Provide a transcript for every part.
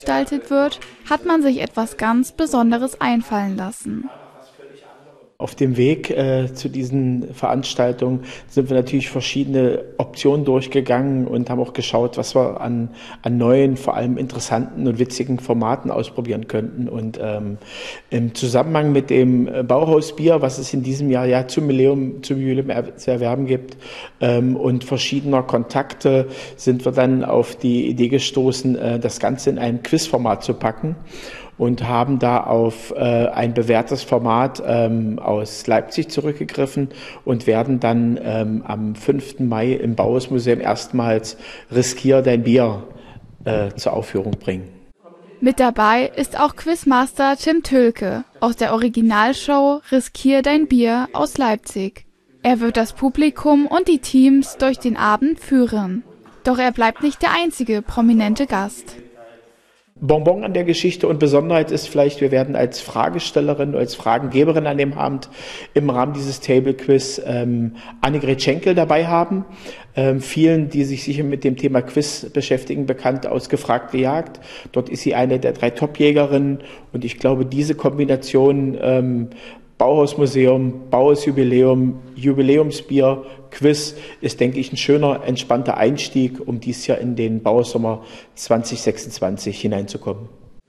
gestaltet wird, hat man sich etwas ganz Besonderes einfallen lassen. Auf dem Weg zu diesen Veranstaltungen sind wir natürlich verschiedene Optionen durchgegangen und haben auch geschaut, was wir an neuen, vor allem interessanten und witzigen Formaten ausprobieren könnten. Und im Zusammenhang mit dem Bauhausbier, was es in diesem Jahr ja zum Jubiläum zu erwerben gibt, und verschiedener Kontakte, sind wir dann auf die Idee gestoßen, das Ganze in ein Quizformat zu packen. Und haben da auf ein bewährtes Format aus Leipzig zurückgegriffen und werden dann am 5. Mai im Bauhausmuseum erstmals Riskier dein Bier zur Aufführung bringen. Mit dabei ist auch Quizmaster Tim Tölke aus der Originalshow Riskier dein Bier aus Leipzig. Er wird das Publikum und die Teams durch den Abend führen. Doch er bleibt nicht der einzige prominente Gast. Bonbon an der Geschichte und Besonderheit ist vielleicht, wir werden als Fragestellerin, als Fragengeberin an dem Abend im Rahmen dieses Table Quiz Annegret Schenkel dabei haben. Vielen, die sich sicher mit dem Thema Quiz beschäftigen, bekannt aus Gefragt gejagt. Dort ist sie eine der 3 Top-Jägerinnen und ich glaube, diese Kombination Bauhausmuseum, Bauhausjubiläum, Jubiläumsbier, Quiz ist, denke ich, ein schöner, entspannter Einstieg, um dieses Jahr in den Bauhaussommer 2026 hineinzukommen.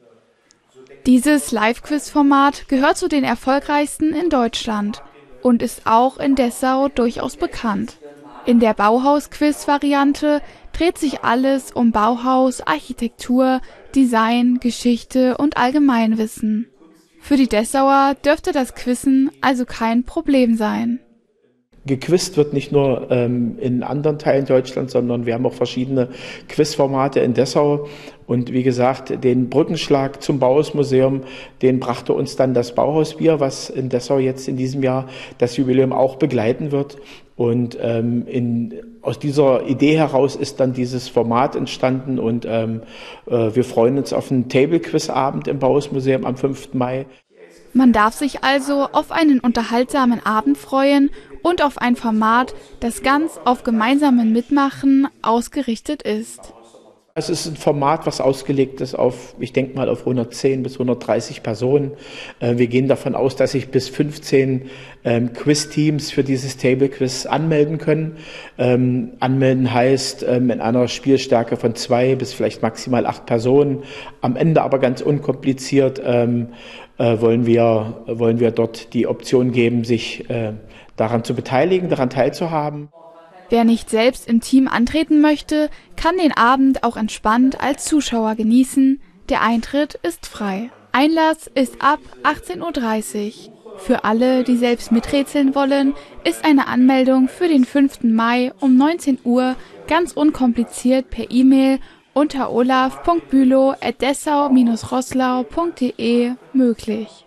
Dieses Live-Quiz-Format gehört zu den erfolgreichsten in Deutschland und ist auch in Dessau durchaus bekannt. In der Bauhaus-Quiz-Variante dreht sich alles um Bauhaus, Architektur, Design, Geschichte und Allgemeinwissen. Für die Dessauer dürfte das Quizzen also kein Problem sein. Gequizt wird nicht nur in anderen Teilen Deutschlands, sondern wir haben auch verschiedene Quizformate in Dessau. Und wie gesagt, den Brückenschlag zum Bauhausmuseum, den brachte uns dann das Bauhausbier, was in Dessau jetzt in diesem Jahr das Jubiläum auch begleiten wird. Und aus dieser Idee heraus ist dann dieses Format entstanden und wir freuen uns auf einen Table-Quiz-Abend im Bauhausmuseum am 5. Mai. Man darf sich also auf einen unterhaltsamen Abend freuen und auf ein Format, das ganz auf gemeinsamen Mitmachen ausgerichtet ist. Es ist ein Format, was ausgelegt ist auf, ich denke mal, auf 110 bis 130 Personen. Wir gehen davon aus, dass sich bis 15 Quiz-Teams für dieses Table-Quiz anmelden können. Anmelden heißt in einer Spielstärke von 2 bis vielleicht maximal 8 Personen. Am Ende aber ganz unkompliziert wollen wir dort die Option geben, sich daran zu beteiligen, daran teilzuhaben. Wer nicht selbst im Team antreten möchte, kann den Abend auch entspannt als Zuschauer genießen. Der Eintritt ist frei. Einlass ist ab 18:30 Uhr. Für alle, die selbst miträtseln wollen, ist eine Anmeldung für den 5. Mai um 19 Uhr ganz unkompliziert per E-Mail unter olaf.bülow@dessau-roßlau.de möglich.